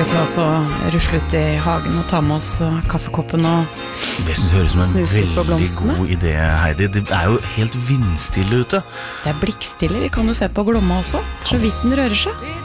vi ta oss og rusle ut i hagen og ta med oss kaffekoppen og Det synes jeg høres som en snuse litt på veldig blomstene? god idé, Heidi. Det jo helt vindstille ute. Det blikkstille, vi kan jo se på Glomma også, så vidt den rører seg.